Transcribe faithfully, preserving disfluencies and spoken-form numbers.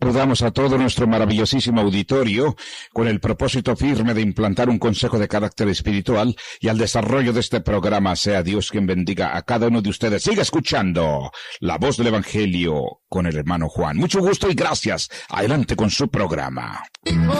saludamos a todo nuestro maravillosísimo auditorio con el propósito firme de implantar un consejo de carácter espiritual y al desarrollo de este programa. Sea Dios quien bendiga a cada uno de ustedes. Siga escuchando la voz del Evangelio con el hermano Juan. Mucho gusto y gracias. Adelante con su programa.